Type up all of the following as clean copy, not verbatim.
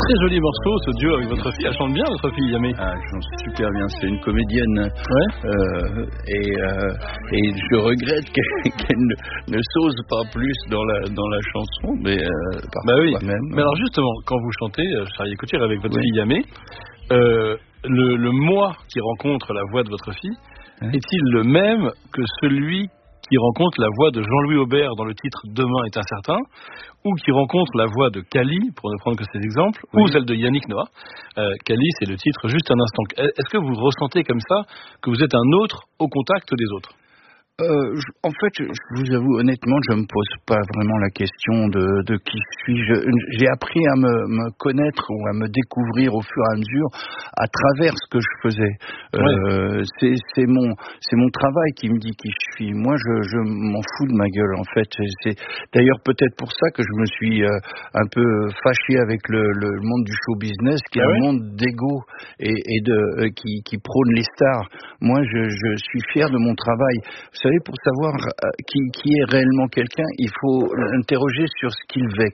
très joli morceau, ce duo avec votre fille. Elle chante bien, votre fille, Yamé. Ah, elle chante super bien. C'est une comédienne. Ouais. Et je regrette qu'elle ne s'ose pas plus dans la chanson, mais bah oui. Même. Mais alors justement, quand vous chantez, Charlie Couture avec votre fille Yamé, le moi qui rencontre la voix de votre fille, est-il le même que celui qui rencontre la voix de Jean-Louis Aubert dans le titre Demain est incertain, ou qui rencontre la voix de Cali, pour ne prendre que cet exemple, ou celle de Yannick Noah. Cali, c'est le titre Juste un instant. Est-ce que vous ressentez comme ça que vous êtes un autre au contact des autres ? En fait, je vous avoue honnêtement, je me pose pas vraiment la question de qui je suis. J'ai appris à me connaître ou à me découvrir au fur et à mesure à travers ce que je faisais. C'est mon travail qui me dit qui je suis. Moi, je m'en fous de ma gueule en fait. C'est d'ailleurs peut-être pour ça que je me suis un peu fâché avec le monde du show business, qui est un monde d'ego et qui prône les stars. Moi, je suis fier de mon travail. Vous savez, pour savoir qui est réellement quelqu'un, il faut l'interroger sur ce qu'il vexe.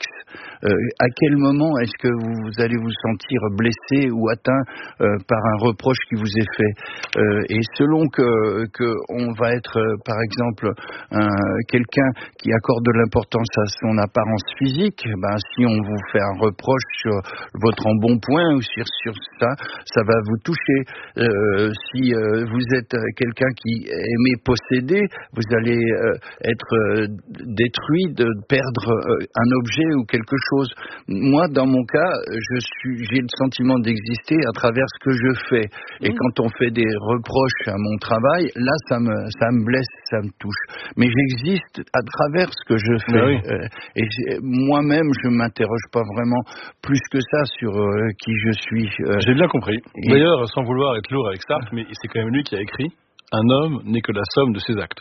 À quel moment est-ce que vous allez vous sentir blessé ou atteint par un reproche qui vous est fait, et selon que on va être, par exemple, quelqu'un qui accorde de l'importance à son apparence physique, si on vous fait un reproche sur votre embonpoint ou sur ça va vous toucher. Si vous êtes quelqu'un qui aimait posséder, vous allez être détruit de perdre un objet ou quelque chose. Moi, dans mon cas, j'ai le sentiment d'exister à travers ce que je fais. Et quand on fait des reproches à mon travail, là, ça me blesse, ça me touche. Mais j'existe à travers ce que je fais. Et moi-même, je m'interroge pas vraiment plus que ça sur qui je suis. J'ai bien compris. D'ailleurs, sans vouloir être lourd avec Sartre, mais c'est quand même lui qui a écrit « Un homme n'est que la somme de ses actes ».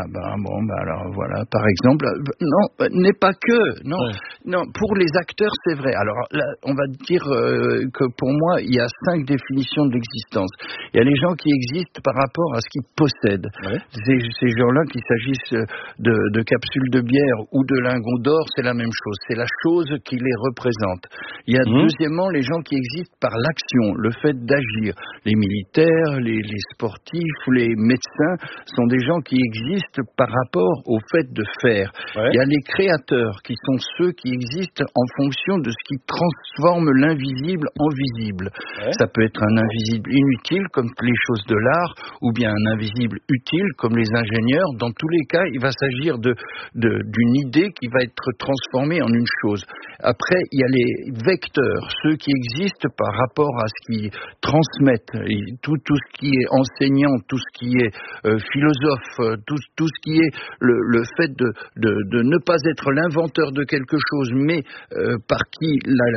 Alors voilà, par exemple, non, n'est pas que, non, pour les acteurs c'est vrai. Alors là, on va dire que pour moi, il y a 5 définitions de l'existence. Il y a les gens qui existent par rapport à ce qu'ils possèdent. Ces gens-là, qu'il s'agisse de capsules de bière ou de lingots d'or, c'est la même chose. C'est la chose qui les représente. Il y a deuxièmement les gens qui existent par l'action, le fait d'agir. Les militaires, les sportifs, les médecins sont des gens qui existent par rapport au fait de faire. Il y a les créateurs qui sont ceux qui existent en fonction de ce qui transforme l'invisible en visible. Ça peut être un invisible inutile comme les choses de l'art, ou bien un invisible utile comme les ingénieurs. Dans tous les cas, il va s'agir d'une idée qui va être transformée en une chose. Après, il y a les vecteurs, ceux qui existent par rapport à ce qu'ils transmettent. Tout ce qui est enseignant, tout ce qui est philosophe, tout ce qui est le fait de ne pas être l'inventeur de quelque chose, mais par qui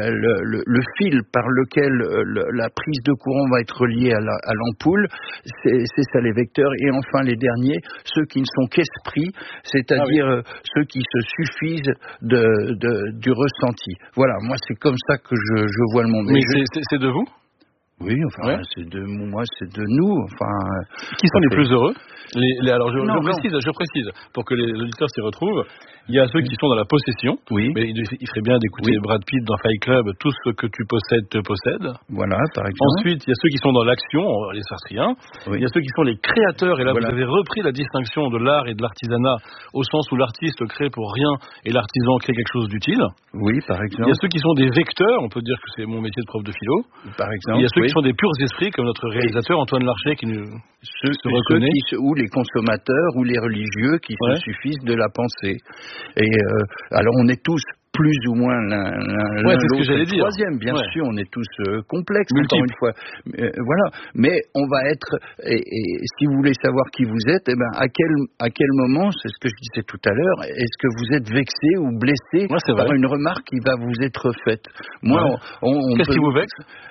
le fil par lequel la prise de courant va être reliée à l'ampoule, c'est ça les vecteurs. Et enfin les derniers, ceux qui ne sont qu'esprit, c'est-à-dire ceux qui se suffisent du ressenti. Voilà, moi c'est comme ça que je vois le monde. Mais c'est de vous ? Oui, c'est de moi, c'est de nous. Qui sont les plus heureux ? Alors je précise, pour que les auditeurs s'y retrouvent. Il y a ceux qui sont dans la possession. Mais il ferait bien d'écouter Brad Pitt dans Fight Club. Tout ce que tu possèdes te possède. Voilà, par exemple. Ensuite, il y a ceux qui sont dans l'action, les sartriens. Il y a ceux qui sont les créateurs. Et là, vous avez repris la distinction de l'art et de l'artisanat au sens où l'artiste crée pour rien et l'artisan crée quelque chose d'utile. Oui, par exemple. Il y a ceux qui sont des vecteurs. On peut dire que c'est mon métier de prof de philo. Par exemple. Il y a ceux qui sont des purs esprits, comme notre réalisateur Antoine Larcher, qui nous se reconnaît. Ou les consommateurs, ou les religieux qui se suffisent de la pensée. Et alors on est tous plus ou moins l'un c'est ce que j'allais dire. Troisième, bien sûr, on est tous complexes, encore une fois. Voilà, mais on va être, et si vous voulez savoir qui vous êtes, à quel moment, c'est ce que je disais tout à l'heure, est-ce que vous êtes vexé ou blessé par une remarque qui va vous être faite. Moi, qu'est-ce qui vous vexe ?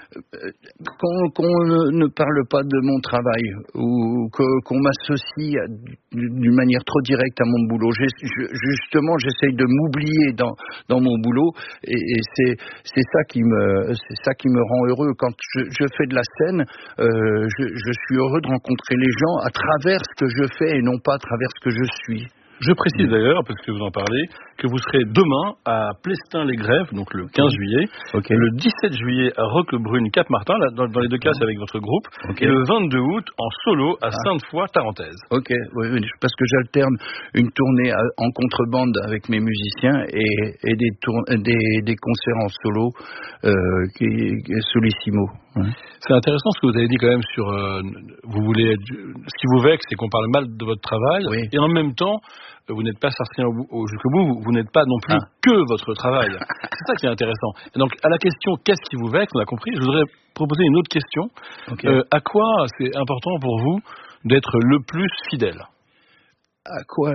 Qu'on ne parle pas de mon travail ou qu'on m'associe d'une manière trop directe à mon boulot. Justement, j'essaye de m'oublier dans mon boulot et c'est ça qui me rend heureux. Quand je fais de la scène, je suis heureux de rencontrer les gens à travers ce que je fais et non pas à travers ce que je suis. Je précise d'ailleurs, parce que vous en parlez, que vous serez demain à Plestin-les-Grèves, donc le 15 juillet, le 17 juillet à Roquebrune, Cap-Martin, dans les deux cas c'est avec votre groupe, et le 22 août en solo à Sainte-Foy-Tarentaise. Ok, oui, parce que j'alterne une tournée en contrebande avec mes musiciens et des concerts en solo solissimo. Ouais. C'est intéressant ce que vous avez dit quand même sur vous voulez être, ce qui vous vexe, c'est qu'on parle mal de votre travail, et en même temps vous n'êtes pas sartrien jusqu'au bout, vous n'êtes pas non plus que votre travail. C'est ça qui est intéressant. Et donc à la question qu'est-ce qui vous vexe, on a compris, je voudrais proposer une autre question. À quoi c'est important pour vous d'être le plus fidèle? À quoi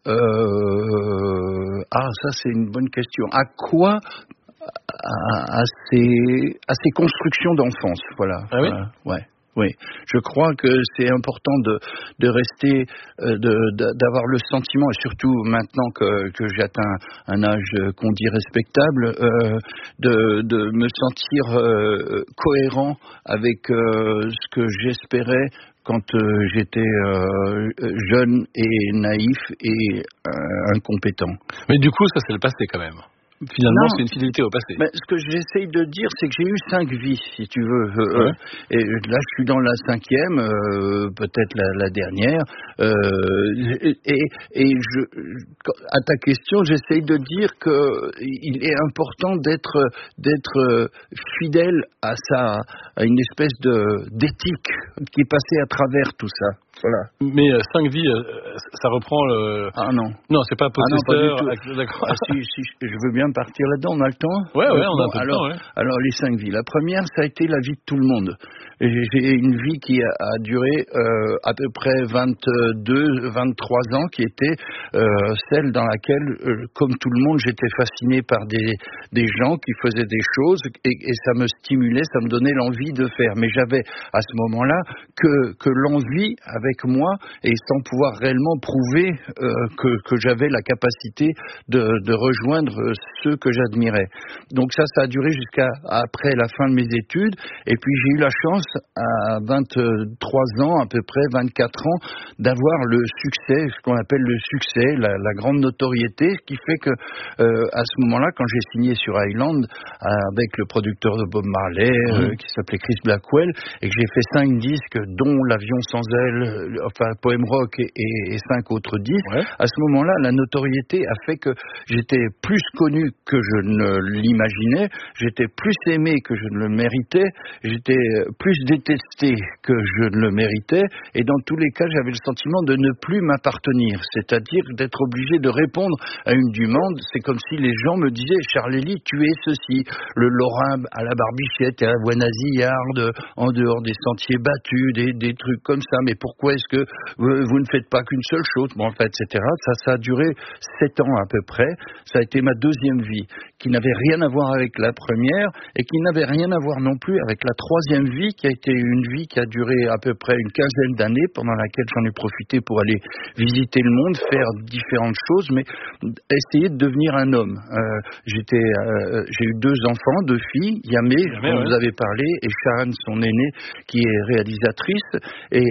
ça c'est une bonne question. À quoi? À ces constructions d'enfance, voilà. Ah oui? Oui, je crois que c'est important de rester, d'avoir le sentiment, et surtout maintenant que j'atteins un âge qu'on dit respectable, de me sentir cohérent avec ce que j'espérais quand j'étais jeune et naïf et incompétent. Mais du coup, ça c'est le passé quand même. Finalement, c'est une fidélité au passé. Mais ce que j'essaye de dire, c'est que j'ai eu 5 vies, si tu veux. Et là, je suis dans la 5e, peut-être la dernière. À ta question, j'essaye de dire qu'il est important d'être fidèle à une espèce d'éthique qui est passée à travers tout ça. Voilà. Mais 5 vies, ça reprend le... Ah non. Non, c'est pas possesseur. D'accord. Si, je veux bien partir là-dedans, on a le temps. Ouais, on a un peu de temps. Alors, les 5 vies. La première, ça a été la vie de tout le monde. Et j'ai une vie qui a duré à peu près 22, 23 ans, qui était celle dans laquelle, comme tout le monde, j'étais fasciné par des gens qui faisaient des choses et ça me stimulait, ça me donnait l'envie de faire. Mais j'avais à ce moment-là que l'envie avec moi et sans pouvoir réellement prouver que j'avais la capacité de rejoindre ceux que j'admirais. Donc ça a duré jusqu'à après la fin de mes études et puis j'ai eu la chance à 23 ans, à peu près 24 ans, d'avoir le succès, ce qu'on appelle le succès, la grande notoriété, ce qui fait que à ce moment-là, quand j'ai signé sur Island avec le producteur de Bob Marley qui s'appelait Chris Blackwell et que j'ai fait 5 disques dont L'Avion sans aile, enfin Poème Rock et 5 autres disques, à ce moment-là, la notoriété a fait que j'étais plus connu que je ne l'imaginais, j'étais plus aimé que je ne le méritais, j'étais plus détesté que je ne le méritais, et dans tous les cas, j'avais le sentiment de ne plus m'appartenir, c'est-à-dire d'être obligé de répondre à une demande. C'est comme si les gens me disaient « Charles-Élie, tu es ceci, le Lorrain à la Barbichette et à la voie nasillarde, en dehors des sentiers battus, des trucs comme ça, mais pourquoi est-ce que vous ne faites pas qu'une seule chose ?» Bon, en fait, etc. Ça a duré 7 ans à peu près. Ça a été ma deuxième vie, qui n'avait rien à voir avec la première, et qui n'avait rien à voir non plus avec la troisième vie, qui a été une vie qui a duré à peu près une quinzaine d'années, pendant laquelle j'en ai profité pour aller visiter le monde, faire différentes choses, mais essayer de devenir un homme. J'ai eu 2 enfants, 2 filles, Yamé, dont vous avez parlé, et Sharon, son aînée, qui est réalisatrice, et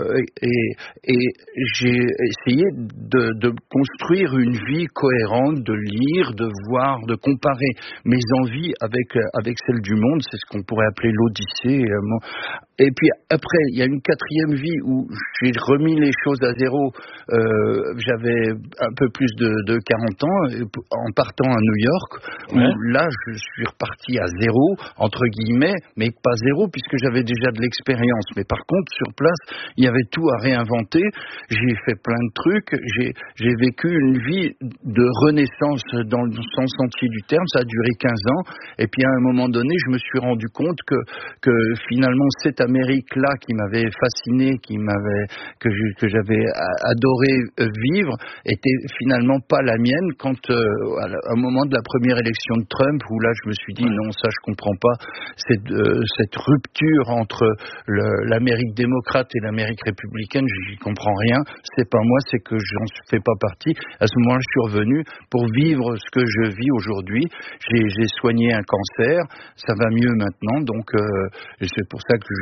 j'ai essayé de construire une vie cohérente, de lire, de voir, de comparer mes envies avec celles du monde. C'est ce qu'on pourrait appeler l'Odyssée. Et puis après, il y a une 4e vie où j'ai remis les choses à zéro. J'avais un peu plus de 40 ans en partant à New York, où là je suis reparti à zéro, entre guillemets, mais pas zéro puisque j'avais déjà de l'expérience. Mais par contre, sur place, il y avait tout à réinventer. J'ai fait plein de trucs. J'ai vécu une vie de renaissance dans le sens entier du terme. Ça a duré 15 ans. Et puis à un moment donné, je me suis rendu compte que finalement cette Amérique-là qui m'avait fasciné, que j'avais adoré vivre, était finalement pas la mienne. Quand au moment de la première élection de Trump, où là je me suis dit non, ça je comprends pas, cette rupture entre l'Amérique démocrate et l'Amérique républicaine, j'y comprends rien. C'est pas moi, c'est que j'en fais pas partie. À ce moment-là, je suis revenu pour vivre ce que je vis aujourd'hui. J'ai soigné un cancer, ça va mieux maintenant, donc c'est pour ça que je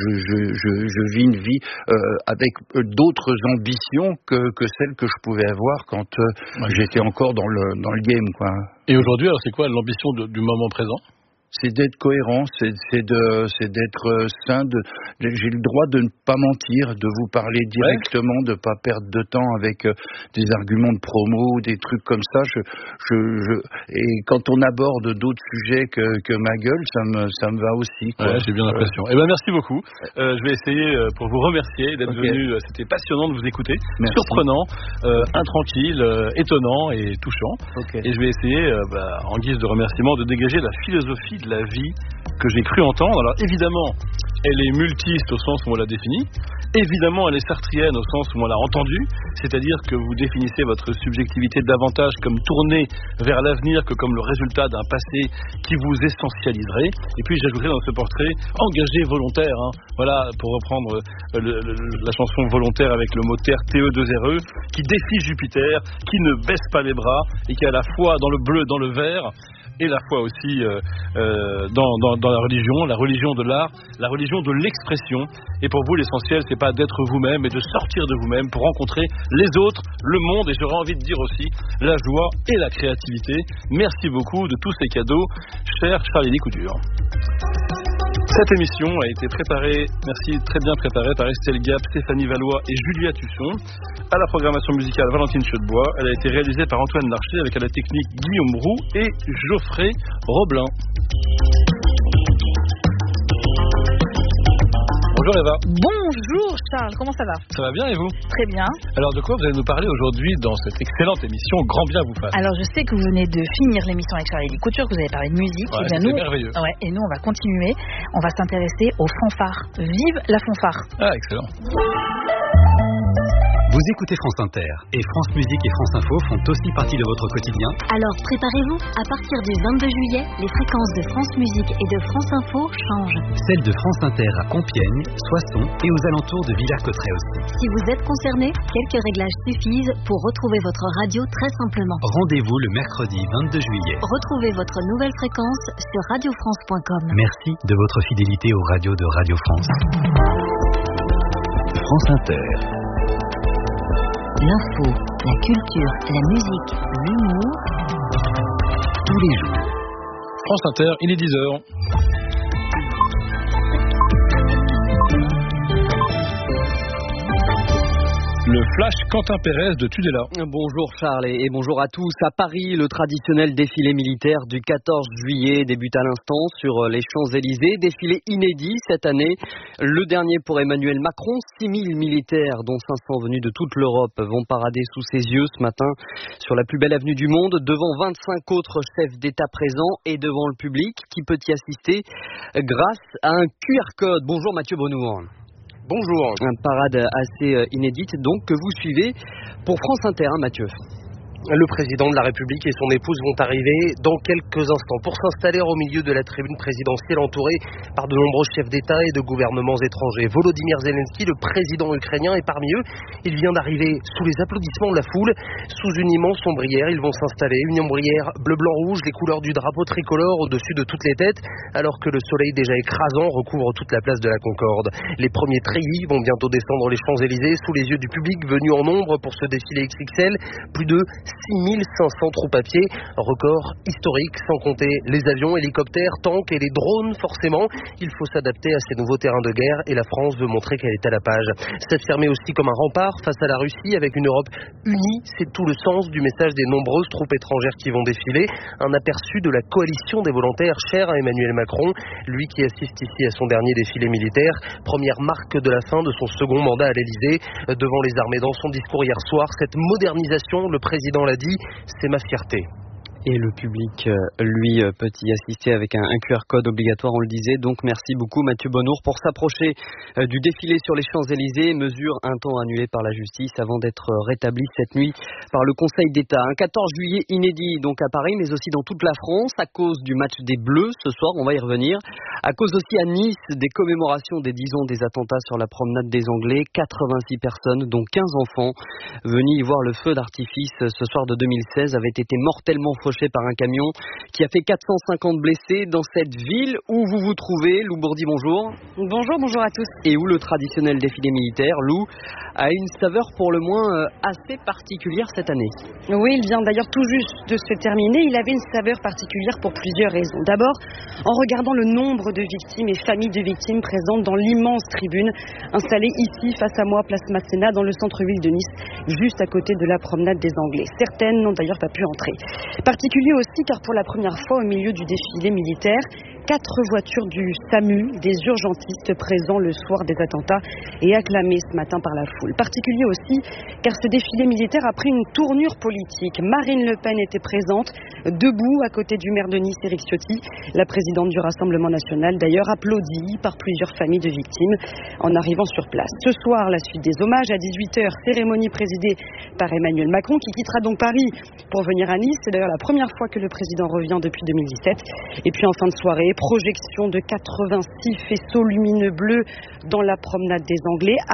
je vis une vie avec d'autres ambitions que celles que je pouvais avoir quand j'étais encore dans le game, quoi. Et aujourd'hui, alors c'est quoi l'ambition du moment présent ? C'est d'être cohérent, c'est d'être sain. J'ai le droit de ne pas mentir, de vous parler directement, de pas perdre de temps avec des arguments de promo, des trucs comme ça. Et quand on aborde d'autres sujets que ma gueule, ça me va aussi, quoi. Ouais, j'ai bien l'impression. Eh ben merci beaucoup. Je vais essayer pour vous remercier d'être venu. C'était passionnant de vous écouter, surprenant, intranquille, étonnant et touchant. Et je vais essayer, en guise de remerciement, de dégager la philosophie de la vie que j'ai cru entendre. Alors évidemment, elle est multiste au sens où on l'a définie. Évidemment, elle est sartrienne au sens où on l'a entendue, c'est-à-dire que vous définissez votre subjectivité davantage comme tournée vers l'avenir que comme le résultat d'un passé qui vous essentialiserait. Et puis j'ajouterai dans ce portrait engagé volontaire, voilà, pour reprendre la chanson Volontaire avec le mot terre TE2RE, qui défie Jupiter, qui ne baisse pas les bras et qui a la foi dans le bleu, dans le vert, et la foi aussi dans la religion de l'art, la religion de l'expression. Et pour vous, l'essentiel, c'est pas d'être vous-même, mais de sortir de vous-même pour rencontrer les autres, le monde, et j'aurais envie de dire aussi la joie et la créativité. Merci beaucoup de tous ces cadeaux, cher Charlie Couture. Cette émission a été préparée, très bien préparée par Estelle Gap, Stéphanie Valois et Julia Tusson. À la programmation musicale, Valentine Chaudebois. Elle a été réalisée par Antoine Larcher avec à la technique Guillaume Roux et Geoffrey Roblin. Bonjour Eva. Bonjour Charles, comment ça va ? Ça va bien et vous ? Très bien. Alors de quoi vous allez nous parler aujourd'hui dans cette excellente émission Grand bien vous fasse ? Alors je sais que vous venez de finir l'émission avec Charlie Couture, que vous avez parlé de musique. Ouais, c'était merveilleux. Ouais, et nous on va continuer, on va s'intéresser aux fanfares. Vive la fanfare ! Ah, excellent. Vous écoutez France Inter et France Musique et France Info font aussi partie de votre quotidien. Alors préparez-vous, à partir du 22 juillet, les fréquences de France Musique et de France Info changent. Celles de France Inter à Compiègne, Soissons et aux alentours de Villers-Cotterêts aussi. Si vous êtes concerné, quelques réglages suffisent pour retrouver votre radio très simplement. Rendez-vous le mercredi 22 juillet. Retrouvez votre nouvelle fréquence sur radiofrance.com. Merci de votre fidélité aux radios de Radio France. France Inter. L'info, la culture, la musique, l'humour, tous les jours. France Inter, il est 10h. Le flash Quentin Pérez de Tudela. Bonjour Charles et bonjour à tous. À Paris, le traditionnel défilé militaire du 14 juillet débute à l'instant sur les Champs-Élysées. Défilé inédit cette année. Le dernier pour Emmanuel Macron. 6000 militaires, dont 500 venus de toute l'Europe, vont parader sous ses yeux ce matin sur la plus belle avenue du monde, devant 25 autres chefs d'État présents et devant le public qui peut y assister grâce à un QR code. Bonjour Mathieu Bonnour. Bonjour. Une parade assez inédite donc que vous suivez pour France Inter, Mathieu. Le président de la République et son épouse vont arriver dans quelques instants pour s'installer au milieu de la tribune présidentielle entourée par de nombreux chefs d'État et de gouvernements étrangers. Volodymyr Zelensky, le président ukrainien, est parmi eux. Il vient d'arriver sous les applaudissements de la foule. Sous une immense ombrière, ils vont s'installer. Une ombrière bleu-blanc-rouge, les couleurs du drapeau tricolore au-dessus de toutes les têtes, alors que le soleil déjà écrasant recouvre toute la place de la Concorde. Les premiers treillis vont bientôt descendre les Champs-Élysées sous les yeux du public venu en nombre pour ce défilé XXL. Plus de 6500 troupes à pied, record historique, sans compter les avions, hélicoptères, tanks et les drones forcément. Il faut s'adapter à ces nouveaux terrains de guerre et la France veut montrer qu'elle est à la page. S'affirmer aussi comme un rempart face à la Russie avec une Europe unie, c'est tout le sens du message des nombreuses troupes étrangères qui vont défiler. Un aperçu de la coalition des volontaires chère à Emmanuel Macron, lui qui assiste ici à son dernier défilé militaire, première marque de la fin de son second mandat à l'Élysée. Devant les armées dans son discours hier soir, cette modernisation, le président l'a dit, c'est ma fierté. Et le public, lui, peut y assister avec un QR code obligatoire, on le disait. Donc merci beaucoup Mathieu Bonnour pour s'approcher du défilé sur les Champs-Élysées. Mesure un temps annulée par la justice avant d'être rétablie cette nuit par le Conseil d'État. Un 14 juillet inédit donc à Paris, mais aussi dans toute la France à cause du match des Bleus ce soir. On va y revenir À cause aussi à Nice des commémorations des 10 ans des attentats sur la promenade des Anglais, 86 personnes, dont 15 enfants, venus y voir le feu d'artifice ce soir de 2016, avaient été mortellement fauchés par un camion qui a fait 450 blessés dans cette ville où vous vous trouvez. Lou Bourdi, bonjour. Bonjour à tous. Et où le traditionnel défilé militaire, Lou, a une saveur pour le moins assez particulière cette année. Oui, il vient d'ailleurs tout juste de se terminer. Il avait une saveur particulière pour plusieurs raisons. D'abord, en regardant le nombre de victimes et familles de victimes présentes dans l'immense tribune installée ici face à moi, place Masséna, dans le centre-ville de Nice, juste à côté de la promenade des Anglais. Certaines n'ont d'ailleurs pas pu entrer. Particulier aussi car pour la première fois au milieu du défilé militaire, 4 voitures du SAMU, des urgentistes présents le soir des attentats et acclamés ce matin par la foule. Particulier aussi car ce défilé militaire a pris une tournure politique. Marine Le Pen était présente, debout à côté du maire de Nice, Éric Ciotti, la présidente du Rassemblement national, d'ailleurs applaudie par plusieurs familles de victimes en arrivant sur place. Ce soir, la suite des hommages à 18h, cérémonie présidée par Emmanuel Macron qui quittera donc Paris pour venir à Nice. C'est d'ailleurs la première fois que le président revient depuis 2017. Et puis en fin de soirée, projection de 86 faisceaux lumineux bleus dans la promenade des Anglais à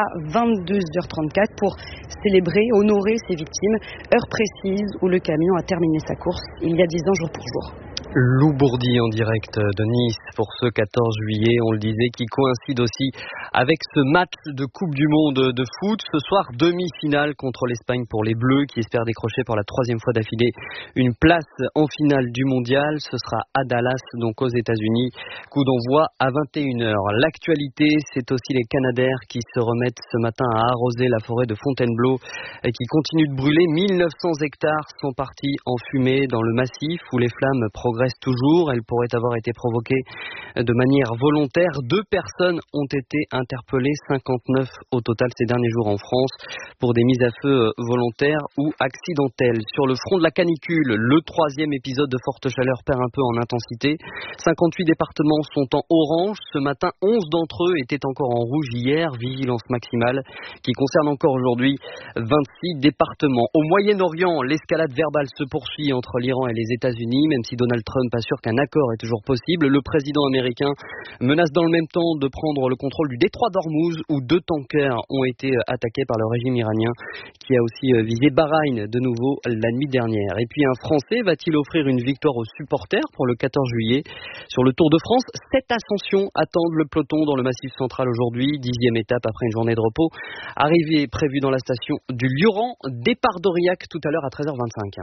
22h34 pour célébrer, honorer ces victimes. Heure précise où le camion a terminé sa course il y a 10 ans jour pour jour. Lou Bourdi en direct de Nice pour ce 14 juillet, on le disait, qui coïncide aussi avec ce match de Coupe du Monde de foot. Ce soir, demi-finale contre l'Espagne pour les Bleus qui espèrent décrocher pour la 3e fois d'affilée une place en finale du mondial. Ce sera à Dallas, donc aux États-Unis. Coup d'envoi à 21h. L'actualité, c'est aussi les Canadaires qui se remettent ce matin à arroser la forêt de Fontainebleau et qui continuent de brûler. 1900 hectares sont partis en fumée dans le massif où les flammes progressent toujours. Elles pourraient avoir été provoquées de manière volontaire. 2 personnes ont été interpellées, 59 au total ces derniers jours en France pour des mises à feu volontaires ou accidentelles. Sur le front de la canicule, le 3e épisode de forte chaleur perd un peu en intensité. 58 départements sont en orange. Ce matin, 11 d'entre eux étaient encore en rouge hier. Vigilance maximale qui concerne encore aujourd'hui 26 départements. Au Moyen-Orient, l'escalade verbale se poursuit entre l'Iran et les États-Unis, même si Donald Trump assure qu'un accord est toujours possible. Le président américain menace dans le même temps de prendre le contrôle du détroit d'Ormuz où 2 tankers ont été attaqués par le régime iranien qui a aussi visé Bahreïn de nouveau la nuit dernière. Et puis un Français va-t-il offrir une victoire aux supporters pour le 14 juillet? Sur le Tour de France, 7 ascensions attendent le peloton dans le Massif central aujourd'hui. 10e étape après une journée de repos. Arrivée prévue dans la station du Luran. Départ d'Aurillac tout à l'heure à 13h25.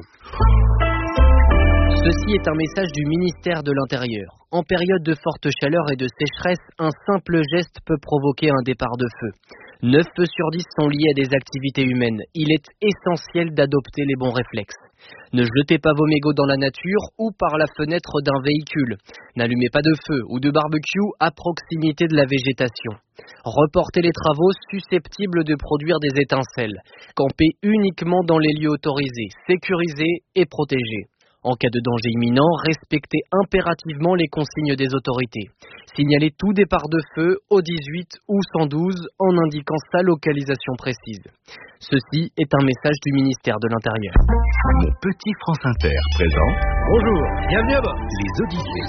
Ceci est un message du ministère de l'Intérieur. En période de forte chaleur et de sécheresse, un simple geste peut provoquer un départ de feu. 9 feux sur 10 sont liés à des activités humaines. Il est essentiel d'adopter les bons réflexes. Ne jetez pas vos mégots dans la nature ou par la fenêtre d'un véhicule. N'allumez pas de feu ou de barbecue à proximité de la végétation. Reportez les travaux susceptibles de produire des étincelles. Campez uniquement dans les lieux autorisés, sécurisés et protégés. En cas de danger imminent, respectez impérativement les consignes des autorités. Signalez tout départ de feu au 18 ou 112 en indiquant sa localisation précise. Ceci est un message du ministère de l'Intérieur. Mon petit France Inter présente. Bonjour, bienvenue à bord. Les Odyssées.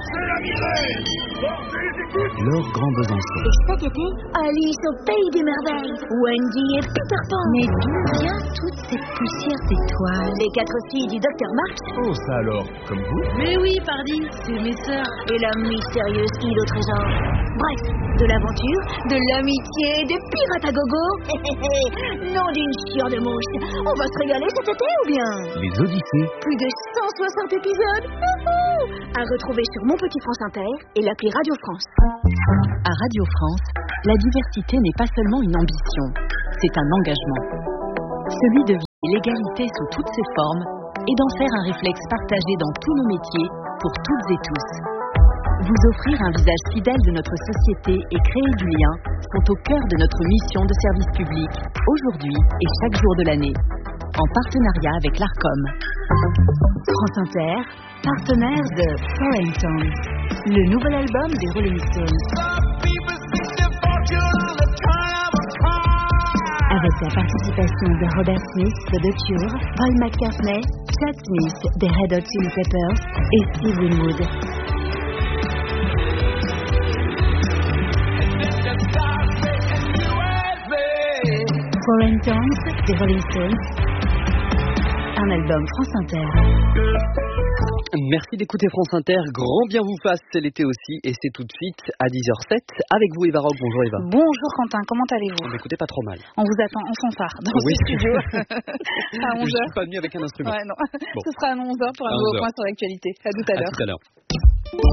Laure Grand Besançon. Et cet été, Alice au pays des merveilles. Wendy et Peter Pan. Mais d'où vient toute cette poussière d'étoiles? Les 4 filles du Dr Marx. Oh, ça alors, comme vous? Mais oui, pardi, c'est mes sœurs. Et la mystérieuse île au trésor. Bref, de l'aventure, de l'amitié, des pirates à gogo. Non d'une chieur de mouche. On va se régaler cet été ou bien? Les Odyssées. Plus de 160 épisodes. À retrouver sur Mon Petit France Inter et l'appli Radio France. À Radio France, la diversité n'est pas seulement une ambition, c'est un engagement. Celui de vivre l'égalité sous toutes ses formes et d'en faire un réflexe partagé dans tous nos métiers pour toutes et tous. Vous offrir un visage fidèle de notre société et créer du lien sont au cœur de notre mission de service public, aujourd'hui et chaque jour de l'année, en partenariat avec l'ARCOM. France Inter, partenaire de Foreign Song, le nouvel album des Rolling Stones. Avec la participation de Robert Smith de The Cure, Paul McCartney, Chad Smith des Red Hot Chili Peppers et Steve Winwood. When Dance des Rolling Stones. Un album France Inter. Merci d'écouter France Inter. Grand bien vous fasse, c'est l'été aussi. Et c'est tout de suite à 10h07 avec vous, Eva Rock. Bonjour, Eva. Bonjour, Quentin. Comment allez-vous? Écoutez, pas trop mal. On vous attend en fanfare dans ce studio. À 11h. Je suis pas venu avec un instrument. Ouais, non. Ce sera à 11h pour un nouveau point sur l'actualité. À tout à l'heure. À tout à l'heure.